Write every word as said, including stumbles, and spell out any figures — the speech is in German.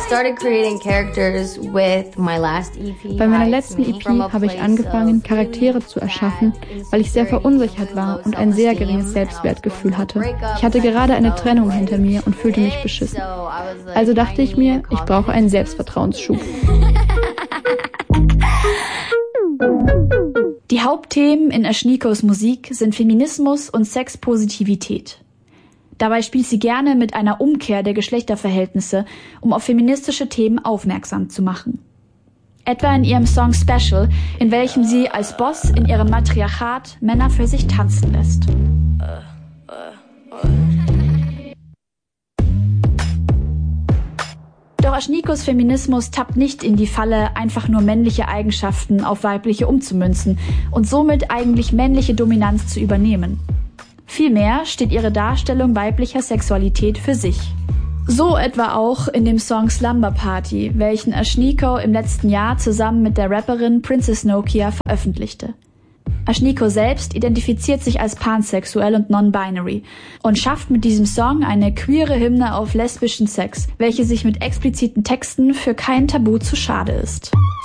Bei meiner letzten E P habe ich angefangen, Charaktere zu erschaffen, weil ich sehr verunsichert war und ein sehr geringes Selbstwertgefühl hatte. Ich hatte gerade eine Trennung hinter mir und fühlte mich beschissen. Also dachte ich mir, ich brauche einen Selbstvertrauensschub. Die Hauptthemen in Ashnikos Musik sind Feminismus und Sexpositivität. Dabei spielt sie gerne mit einer Umkehr der Geschlechterverhältnisse, um auf feministische Themen aufmerksam zu machen. Etwa in ihrem Song Special, in welchem sie als Boss in ihrem Matriarchat Männer für sich tanzen lässt. Doch Ashnikos Feminismus tappt nicht in die Falle, einfach nur männliche Eigenschaften auf weibliche umzumünzen und somit eigentlich männliche Dominanz zu übernehmen. Vielmehr steht ihre Darstellung weiblicher Sexualität für sich. So etwa auch in dem Song Slumber Party, welchen Ashniko im letzten Jahr zusammen mit der Rapperin Princess Nokia veröffentlichte. Ashniko selbst identifiziert sich als pansexuell und non-binary und schafft mit diesem Song eine queere Hymne auf lesbischen Sex, welche sich mit expliziten Texten für kein Tabu zu schade ist.